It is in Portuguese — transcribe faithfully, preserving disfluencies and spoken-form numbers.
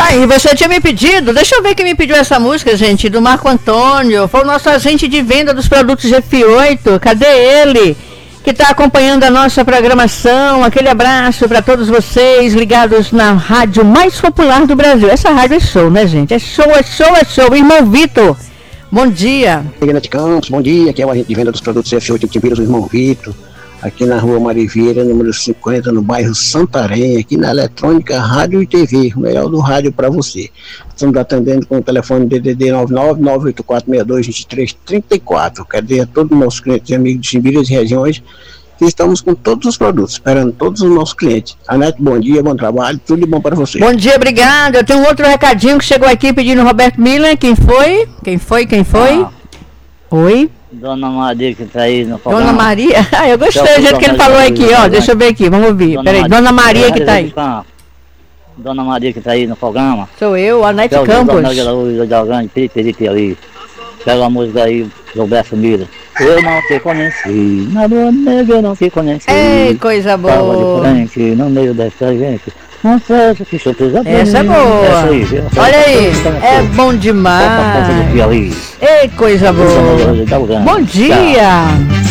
Ah, e você tinha me pedido, deixa eu ver quem me pediu essa música, gente, do Marco Antônio. Foi o nosso agente de venda dos produtos F oito. Cadê ele? Que está acompanhando a nossa programação. Aquele abraço para todos vocês ligados na rádio mais popular do Brasil. Essa rádio é show, né, gente? É show, é show, é show. Irmão Vitor, bom dia. Renato Campos, bom dia. Aqui é o agente de venda dos produtos F oito de Timbiras, o irmão Vitor. Aqui na rua Mariveira, número cinquenta, no bairro Santarém, aqui na Eletrônica, Rádio e T V, o melhor do rádio para você. Estamos atendendo com o telefone D D D nove nove nove oito quatro seis dois dois três três quatro. Quer dizer a todos os nossos clientes e amigos de Timbiras e regiões que estamos com todos os produtos, esperando todos os nossos clientes. Anete, bom dia, bom trabalho, tudo de bom para você. Bom dia, obrigado. Eu tenho um outro recadinho que chegou aqui pedindo Roberto Miller. Quem foi? Quem foi? Quem foi? Ah. Oi? Dona Maria que tá aí no programa. Dona Maria? Ah, eu gostei do jeito que ele falou aqui, ó. Deixa eu ver aqui, vamos ouvir. Dona Peraí, Maria, Dona Maria que tá aí. Dona Maria que tá aí no programa. Sou eu, Anete Campos. Pega a música aí, Roberto Miller. Eu não te conheci, na lua negra eu não te conheci. Ei, coisa boa. Tava de frente, no meio dessa gente. Não seja que surpresa. Essa é boa. Essa aí, olha aí, é bom demais. Ei, coisa boa. Bom dia.